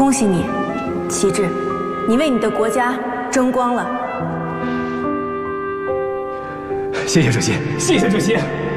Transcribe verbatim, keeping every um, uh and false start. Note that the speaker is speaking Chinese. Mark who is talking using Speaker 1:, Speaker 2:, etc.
Speaker 1: 恭喜你，旗帜，你为你的国家争光了。
Speaker 2: 谢谢主席，谢谢主席。